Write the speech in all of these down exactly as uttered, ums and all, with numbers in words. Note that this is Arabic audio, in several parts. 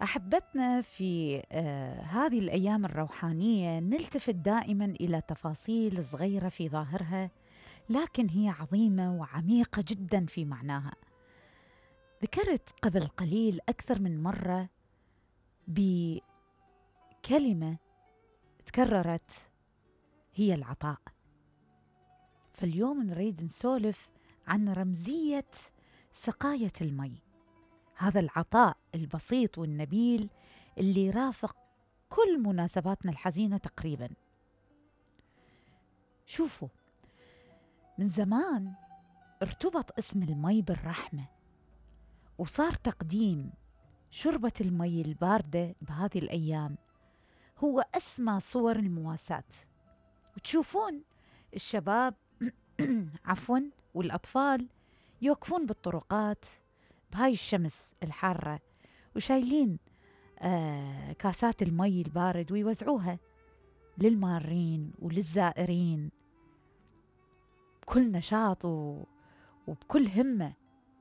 أحبتنا في آه هذه الأيام الروحانية نلتفت دائما إلى تفاصيل صغيرة في ظاهرها، لكن هي عظيمة وعميقة جدا في معناها. ذكرت قبل قليل أكثر من مرة بكلمة تكررت، هي العطاء. فاليوم نريد نسولف عن رمزية سقاية المي، هذا العطاء البسيط والنبيل اللي رافق كل مناسباتنا الحزينة تقريبا. شوفوا، من زمان ارتبط اسم المي بالرحمة، وصار تقديم شربة المي الباردة بهذه الأيام هو أسمى صور المواساة. وتشوفون الشباب عفوا والأطفال يوقفون بالطرقات بهاي الشمس الحارة وشايلين آه كاسات المي البارد ويوزعوها للمارين وللزائرين بكل نشاط وبكل همة،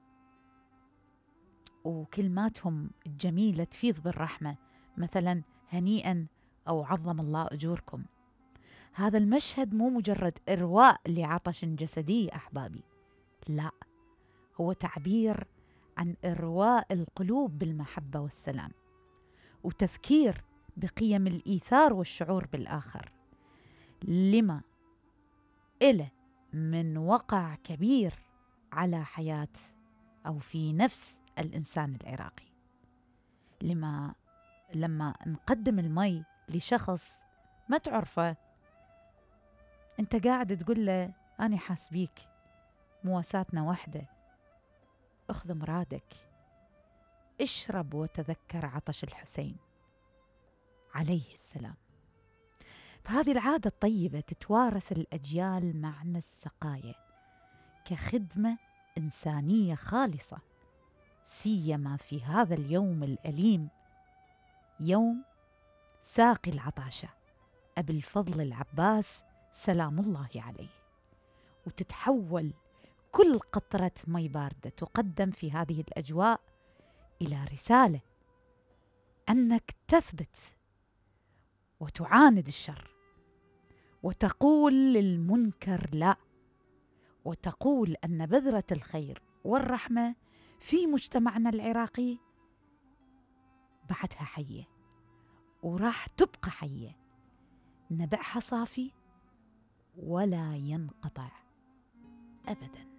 وكلماتهم الجميلة تفيض بالرحمة، مثلا هنيئا أو عظم الله أجوركم. هذا المشهد مو مجرد إرواء لعطش جسدي أحبابي، لا، هو تعبير عن إرواء القلوب بالمحبة والسلام، وتذكير بقيم الإيثار والشعور بالآخر، لما إله من وقع كبير على حياة أو في نفس الإنسان العراقي. لما لما نقدم المي لشخص ما تعرفه، أنت قاعد تقول له أنا حاسبيك، مواساتنا واحدة، أخذ مرادك، اشرب وتذكر عطش الحسين عليه السلام. فهذه العادة الطيبة تتوارث الأجيال معنى السقاية كخدمة إنسانية خالصة، سيما في هذا اليوم الأليم، يوم ساقي العطاشة أبي الفضل العباس سلام الله عليه. وتتحول كل قطرة مي باردة تقدم في هذه الأجواء إلى رسالة أنك تثبت وتعاند الشر، وتقول للمنكر لا، وتقول أن بذرة الخير والرحمة في مجتمعنا العراقي بعدها حية وراح تبقى حية، نبعها صافي ولا ينقطع أبداً.